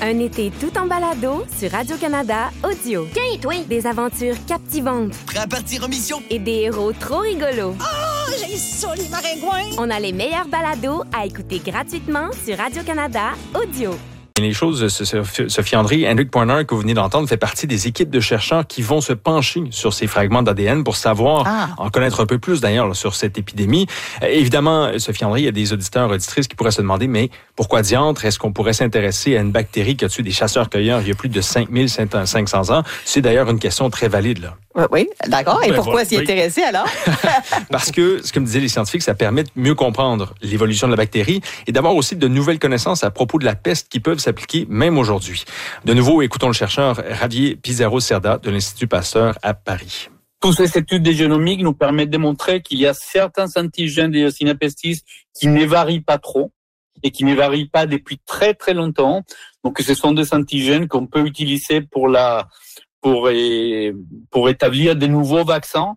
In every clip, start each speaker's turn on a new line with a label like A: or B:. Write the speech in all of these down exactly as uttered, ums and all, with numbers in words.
A: Un été tout en balado sur Radio-Canada Audio.
B: Tiens, toi!
A: Des aventures captivantes.
C: Prêt à partir en mission?
A: Et des héros trop rigolos.
B: Oh, j'ai ça, les maringouins!
A: On a les meilleurs balados à écouter gratuitement sur Radio-Canada Audio.
D: Les choses, Sophie André, Henrik Pointer, que vous venez d'entendre, fait partie des équipes de chercheurs qui vont se pencher sur ces fragments d'A D N pour savoir, ah. en connaître un peu plus d'ailleurs là, sur cette épidémie. Euh, évidemment, Sophie André, il y a des auditeurs, auditrices qui pourraient se demander, mais pourquoi diantre est-ce qu'on pourrait s'intéresser à une bactérie qui a tué des chasseurs-cueilleurs il y a plus de cinq mille cinq cents ans? C'est d'ailleurs une question très valide, là.
E: Oui, oui, d'accord. Et
D: ben
E: pourquoi
D: voilà.
E: s'y intéresser alors?
D: Parce que, ce que me disaient les scientifiques, ça permet de mieux comprendre l'évolution de la bactérie et d'avoir aussi de nouvelles connaissances à propos de la peste qui peuvent s'appliquer même aujourd'hui. De nouveau, écoutons le chercheur Javier Pizarro-Cerda de l'Institut Pasteur à Paris.
F: Toutes ces études génomiques nous permettent de démontrer qu'il y a certains antigènes de Yersinia pestis qui ne varient pas trop et qui ne varient pas depuis très très longtemps. Donc, ce sont des antigènes qu'on peut utiliser pour la pour pour établir de nouveaux vaccins.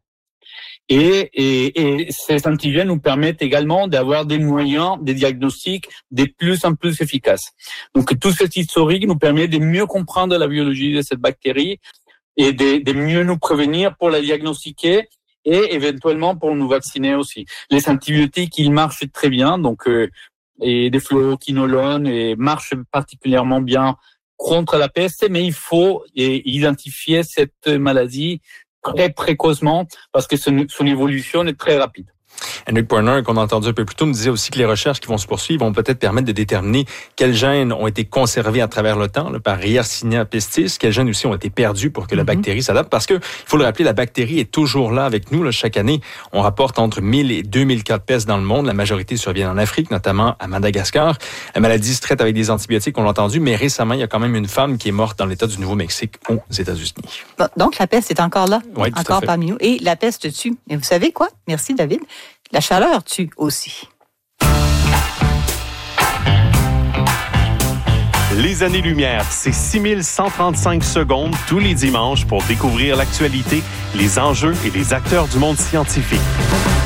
F: Et, et, et ces antigènes nous permettent également d'avoir des moyens, des diagnostics de plus en plus efficaces. Donc, tout cet historique nous permet de mieux comprendre la biologie de cette bactérie et de, de mieux nous prévenir pour la diagnostiquer et éventuellement pour nous vacciner aussi. Les antibiotiques, ils marchent très bien, donc euh, et des fluoroquinolones et marchent particulièrement bien contre la peste, mais il faut identifier cette maladie très précocement parce que son, son évolution est très rapide.
D: Henrik Pointer, qu'on a entendu un peu plus tôt, me disait aussi que les recherches qui vont se poursuivre vont peut-être permettre de déterminer quels gènes ont été conservés à travers le temps là, par Yersinia pestis, quels gènes aussi ont été perdus pour que la bactérie s'adapte. Parce que, il faut le rappeler, la bactérie est toujours là avec nous. Là, chaque année, on rapporte entre mille et deux mille cas de peste dans le monde. La majorité survient en Afrique, notamment à Madagascar. La maladie se traite avec des antibiotiques, on l'a entendu, mais récemment, il y a quand même une femme qui est morte dans l'État du Nouveau-Mexique aux États-Unis.
E: Donc, la peste est encore là,
D: oui,
E: encore parmi nous. Et la peste tue. Et vous savez quoi? Merci, David. La chaleur tue aussi.
G: Les années-lumière, c'est six mille cent trente-cinq secondes tous les dimanches pour découvrir l'actualité, les enjeux et les acteurs du monde scientifique.